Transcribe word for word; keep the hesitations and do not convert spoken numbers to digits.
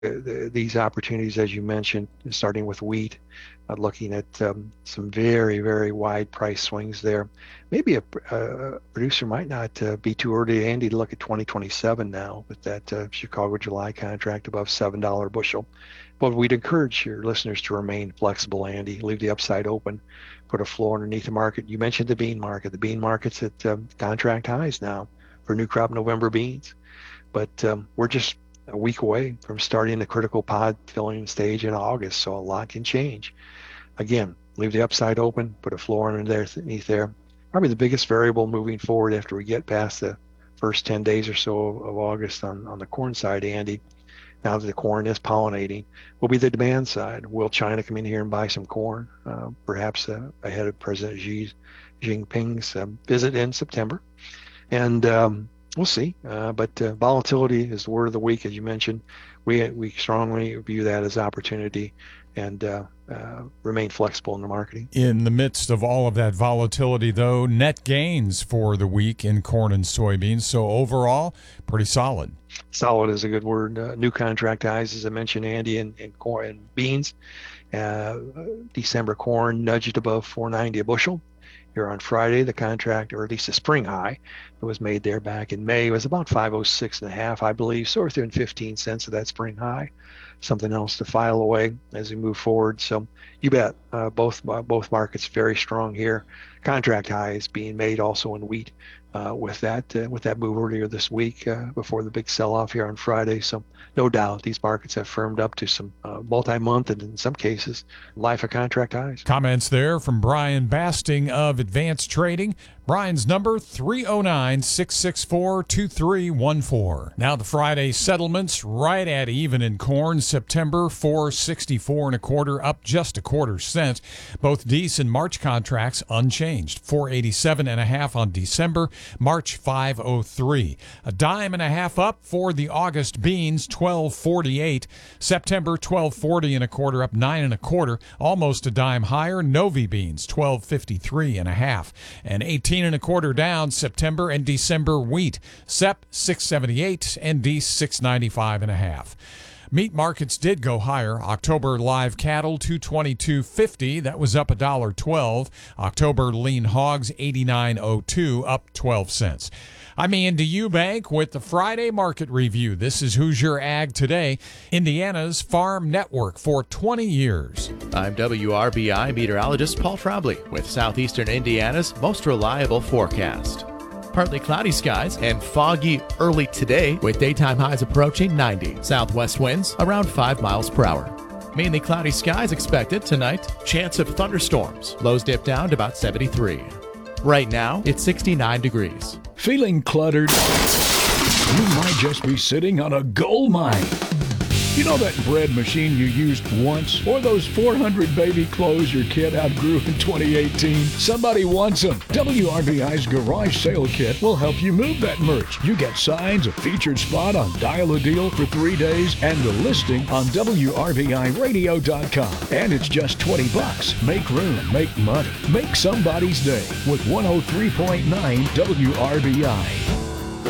the, these opportunities, as you mentioned, starting with wheat, uh, looking at um, some very, very wide price swings there. Maybe a, a producer might not uh, be too early, Andy, to look at twenty twenty-seven now with that uh, Chicago July contract above seven dollars a bushel. But we'd encourage your listeners to remain flexible, Andy. Leave the upside open. Put a floor underneath the market. You mentioned the bean market. The bean market's at um, contract highs now for new crop November beans. But um, we're just a week away from starting the critical pod filling stage in August, so a lot can change. Again, leave the upside open, put a floor underneath there. Probably the biggest variable moving forward after we get past the first ten days or so of August on, on the corn side, Andy, now that the corn is pollinating, will be the demand side. Will China come in here and buy some corn, uh, perhaps uh, ahead of President Xi Jinping's uh, visit in September? And um, we'll see. Uh, but uh, volatility is the word of the week, as you mentioned. We we strongly view that as opportunity and uh, uh, remain flexible in the marketing. In the midst of all of that volatility, though, net gains for the week in corn and soybeans. So overall, pretty solid. Solid is a good word. Uh, new contract highs, as I mentioned, Andy, in, in corn and beans. Uh, December corn nudged above four ninety a bushel. Here on Friday, the contract, or at least the spring high that was made there back in May, was about five oh six and a half, I believe. So within fifteen cents of that spring high. Something else to file away as we move forward. So you bet, uh, both uh, both markets very strong here. Contract highs being made also in wheat uh, with that uh, with that move earlier this week uh, before the big sell-off here on Friday. So no doubt these markets have firmed up to some uh, multi-month and in some cases life of contract highs. Comments there from Brian Basting of Advanced Trading. Brian's number three oh nine, six six four, two three one four. Now the Friday settlements right at even in corn. September four sixty-four and a quarter, up just a quarter cent. Both December and March contracts unchanged. four eighty-seven and a half on December, March five oh three. A dime and a half up for the August beans, twelve forty-eight. September twelve forty and a quarter, up nine and a quarter, almost a dime higher. Novi beans twelve fifty-three and a half, and eighteen and a quarter down September and December wheat. Sep six seventy-eight and D six ninety-five and a half. Meat markets did go higher. October live cattle two twenty-two fifty, that was up one dollar twelve. October lean hogs eighty-nine oh two, up twelve cents. I'm Andy Eubank with the Friday Market Review. This is Hoosier Ag Today, Indiana's farm network for twenty years. I'm W R B I meteorologist Paul Trombley with Southeastern Indiana's most reliable forecast. Partly cloudy skies and foggy early today with daytime highs approaching ninety. Southwest winds around five miles per hour. Mainly cloudy skies expected tonight. Chance of thunderstorms. Lows dip down to about seventy-three. Right now, it's sixty-nine degrees. Feeling cluttered? You might just be sitting on a gold mine. You know that bread machine you used once? Or those four hundred baby clothes your kid outgrew in twenty eighteen? Somebody wants them. W R B I's Garage Sale Kit will help you move that merch. You get signs, a featured spot on Dial a Deal for three days, and a listing on W R B I radio dot com. And it's just twenty bucks. Make room, make money, make somebody's day with one oh three point nine W R B I.